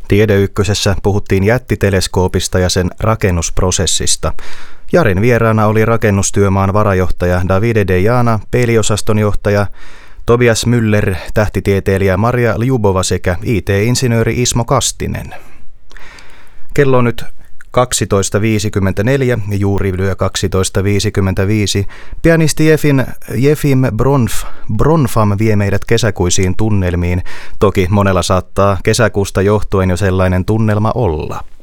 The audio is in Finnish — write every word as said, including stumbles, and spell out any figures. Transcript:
Tiedeykkösessä puhuttiin jättiteleskoopista ja sen rakennusprosessista. Jarin vieraana oli rakennustyömaan varajohtaja Davide Dejana, peiliosaston johtaja Tobias Müller, tähtitieteilijä Maria Ljubova sekä I T-insinööri Ismo Kastinen. Kello on nyt kaksitoista viisikymmentäneljä, juuri lyö kaksitoista viisikymmentäviisi. Pianisti Jefim, Jefim Bronf, Bronfam vie meidät kesäkuisiin tunnelmiin. Toki monella saattaa kesäkuusta johtuen jo sellainen tunnelma olla.